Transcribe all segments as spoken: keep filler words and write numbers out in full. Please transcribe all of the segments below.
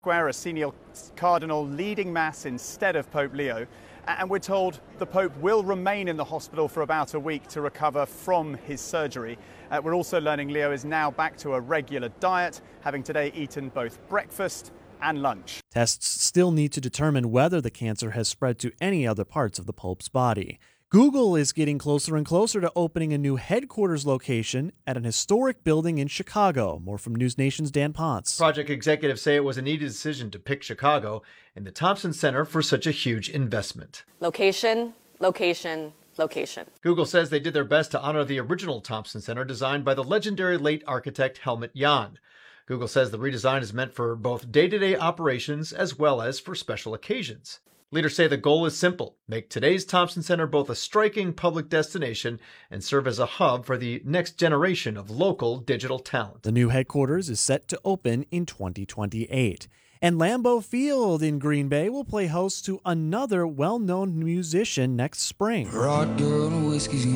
Square, a senior cardinal leading Mass instead of Pope Leo. And we're told the Pope will remain in the hospital for about a week to recover from his surgery. Uh, we're also learning Leo is now back to a regular diet, having today eaten both breakfast and lunch. Tests still need to determine whether the cancer has spread to any other parts of the Pope's body. Google is getting closer and closer to opening a new headquarters location at an historic building in Chicago. More from News Nation's Dan Ponce. Project executives say it was a needed decision to pick Chicago and the Thompson Center for such a huge investment. Location, location, location. Google says they did their best to honor the original Thompson Center designed by the legendary late architect Helmut Jahn. Google says the redesign is meant for both day-to-day operations as well as for special occasions. Leaders say the goal is simple: make today's Thompson Center both a striking public destination and serve as a hub for the next generation of local digital talent. The new headquarters is set to open in twenty twenty-eight. And Lambeau Field in Green Bay will play host to another well-known musician next spring. Global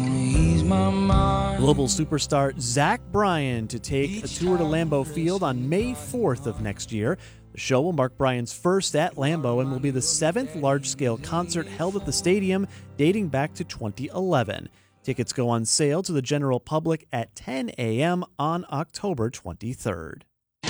superstar Zach Bryan to take a tour to Lambeau Field on May fourth of next year. The show will mark Bryan's first at Lambeau and will be the seventh large-scale concert held at the stadium dating back to twenty eleven. Tickets go on sale to the general public at ten a.m. on October twenty-third.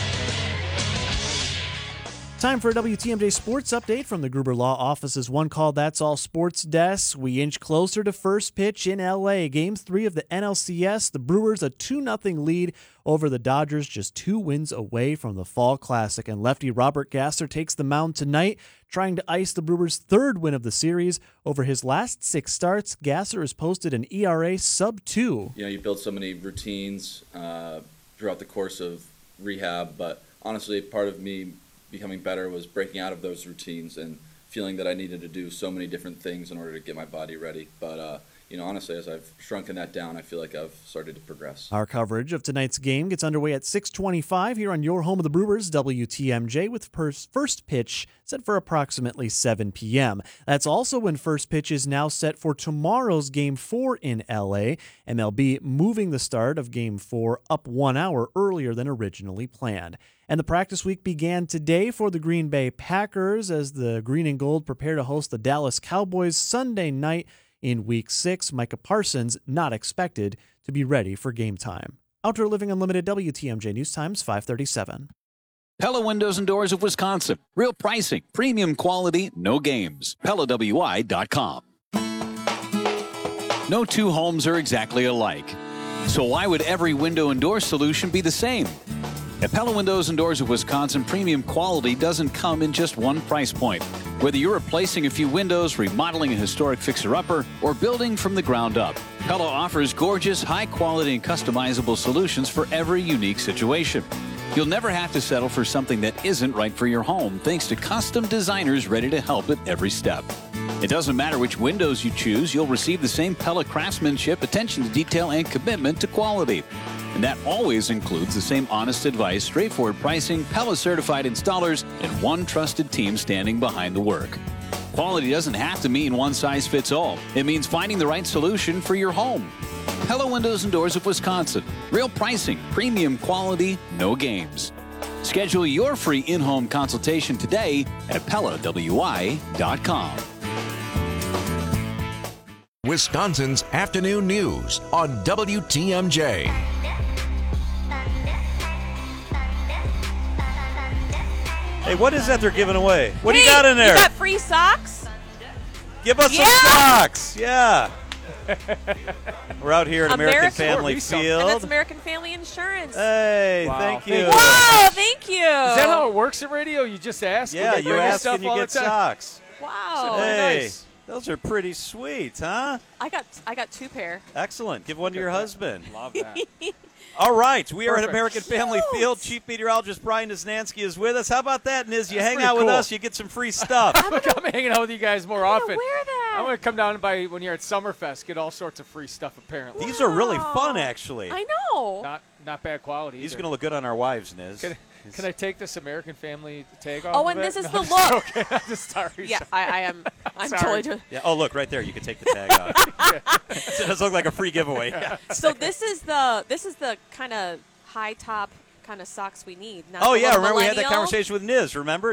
Time for a W T M J Sports Update from the Gruber Law Office's One Call That's All Sports Desk. We inch closer to first pitch in L A. Game three of the N L C S. The Brewers a two nothing lead over the Dodgers, just two wins away from the Fall Classic. And lefty Robert Gasser takes the mound tonight, trying to ice the Brewers' third win of the series. Over his last six starts, Gasser has posted an E R A sub two. You know, you build so many routines uh, throughout the course of rehab, but honestly, part of me becoming better was breaking out of those routines and feeling that I needed to do so many different things in order to get my body ready. But, uh, you know, honestly, as I've shrunken that down, I feel like I've started to progress. Our coverage of tonight's game gets underway at six twenty-five here on your home of the Brewers, W T M J, with first pitch set for approximately seven p.m. That's also when first pitch is now set for tomorrow's Game four in L A. M L B moving the start of Game four up one hour earlier than originally planned. And the practice week began today for the Green Bay Packers as the Green and Gold prepare to host the Dallas Cowboys Sunday night in Week six. Micah Parsons not expected to be ready for game time. Outdoor Living Unlimited, W T M J News Times, five thirty-seven. Pella Windows and Doors of Wisconsin. Real pricing, premium quality, no games. Pella W I dot com. No two homes are exactly alike. So why would every window and door solution be the same? At Pella Windows and Doors of Wisconsin, premium quality doesn't come in just one price point. Whether you're replacing a few windows, remodeling a historic fixer-upper, or building from the ground up, Pella offers gorgeous, high-quality, and customizable solutions for every unique situation. You'll never have to settle for something that isn't right for your home, thanks to custom designers ready to help at every step. It doesn't matter which windows you choose, you'll receive the same Pella craftsmanship, attention to detail, and commitment to quality. And that always includes the same honest advice, straightforward pricing, Pella-certified installers, and one trusted team standing behind the work. Quality doesn't have to mean one size fits all. It means finding the right solution for your home. Pella Windows and Doors of Wisconsin. Real pricing, premium quality, no games. Schedule your free in-home consultation today at Pella W I dot com. Wisconsin's afternoon news on W T M J. Hey, what is that they're giving away? What hey, do you got in there? You got free socks? Give us yeah. some socks. Yeah. We're out here at American, American Family Field. And that's American Family Insurance. Hey, wow. thank you. Wow, thank you. Is that how it works at radio? You just ask? Yeah, you ask and you get socks. Wow. Hey, nice. Those are pretty sweet, huh? I got I got two pair. Excellent. Give one to your husband. Love that. All right, we are Perfect. at American Family Field. Chief Meteorologist Brian Nisnansky is with us. How about that, Niz? You That's hang out cool. with us, you get some free stuff. I'm going to come hanging out with you guys more I'm often. wear that. I'm going to come down by when you're at Summerfest, get all sorts of free stuff, apparently. These are really fun, actually. I know. Not not bad quality. These are either. going to look good on our wives, Niz. Can, can I take this American Family tag off Oh, of and it? this is No, the I'm look. just okay. I'm just sorry. Yeah, I, I am. I'm Sorry. totally doing. Yeah. Oh, look, right there. You can take the tag off. It does look like a free giveaway. Yeah. So this is the this is the kind of high top kind of socks we need. Not Oh, the yeah. little Remember we had that millennial. conversation with Niz, remember?